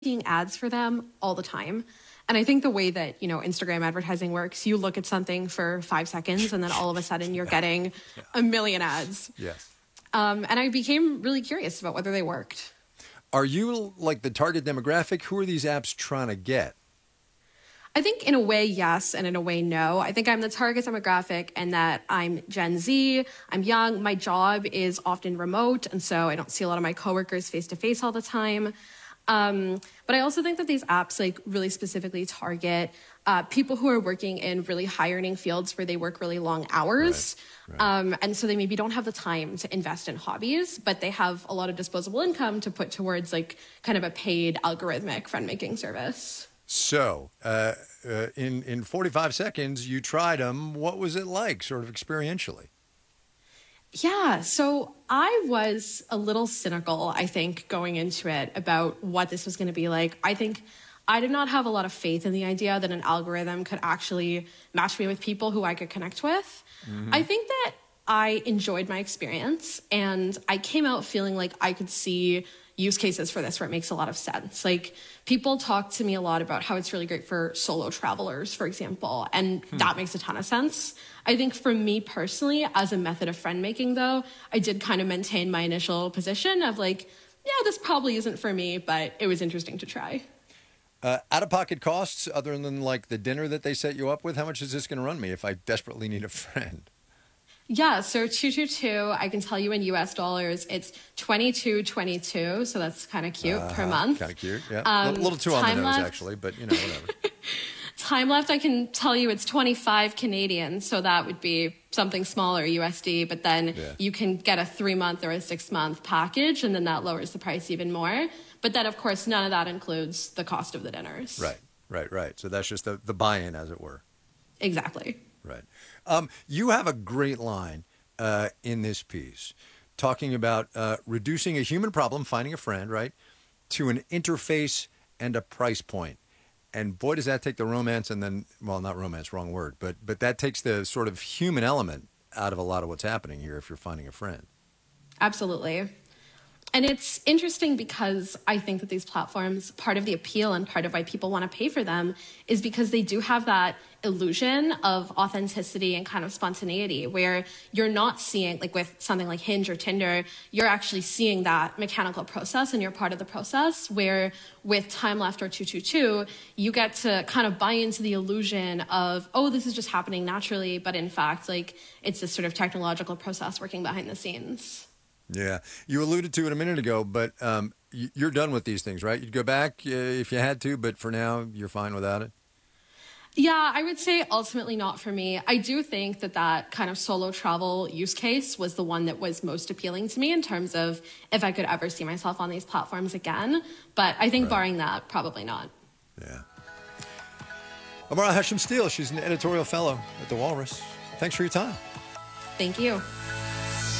making ads for them all the time. And I think the way that, Instagram advertising works, you look at something for 5 seconds and then all of a sudden you're getting a million ads. Yes. And I became really curious about whether they worked. Are you like the target demographic? Who are these apps trying to get? I think in a way, yes, and in a way, no. I think I'm the target demographic and that I'm Gen Z, I'm young, my job is often remote, and so I don't see a lot of my coworkers face to face all the time. But I also think that these apps really specifically target people who are working in really high earning fields where they work really long hours. Right. And so they maybe don't have the time to invest in hobbies, but they have a lot of disposable income to put towards kind of a paid algorithmic friend making service. So, in 45 seconds, you tried them. What was it like, sort of experientially? Yeah, so I was a little cynical, I think, going into it about what this was going to be like. I think I did not have a lot of faith in the idea that an algorithm could actually match me with people who I could connect with. Mm-hmm. I think that I enjoyed my experience, and I came out feeling like I could see use cases for this where it makes a lot of sense. People talk to me a lot about how it's really great for solo travelers, for example, and that makes a ton of sense. I think for me personally, as a method of friend making though, I did kind of maintain my initial position of this probably isn't for me, but it was interesting to try. Out-of-pocket costs, other than the dinner that they set you up with, how much is this going to run me if I desperately need a friend? Yeah, so 222, I can tell you in US dollars, it's $22.22, so that's kind of cute per month. Kind of cute, yeah. A little too on the nose, actually, but whatever. Time left, I can tell you it's 25 Canadian, so that would be something smaller USD, but then you can get a 3-month or a 6-month package, and then that lowers the price even more. But then, of course, none of that includes the cost of the dinners. Right. So that's just the buy-in, as it were. Exactly. Right. You have a great line in this piece talking about reducing a human problem, finding a friend, right, to an interface and a price point. And boy, does that take the romance and then, well, not romance, wrong word, but that takes the sort of human element out of a lot of what's happening here if you're finding a friend. Absolutely. And it's interesting because I think that these platforms, part of the appeal and part of why people want to pay for them is because they do have that illusion of authenticity and kind of spontaneity where you're not seeing, with something like Hinge or Tinder, you're actually seeing that mechanical process and you're part of the process, where with Time Left or 222, you get to kind of buy into the illusion of, oh, this is just happening naturally, but in fact, it's this sort of technological process working behind the scenes. Yeah. You alluded to it a minute ago, but you're done with these things, right? You'd go back if you had to, but for now, you're fine without it? Yeah, I would say ultimately not for me. I do think that kind of solo travel use case was the one that was most appealing to me in terms of if I could ever see myself on these platforms again. But I think barring that, probably not. Yeah. Amara Hesham-Steele, she's an editorial fellow at The Walrus. Thanks for your time. Thank you.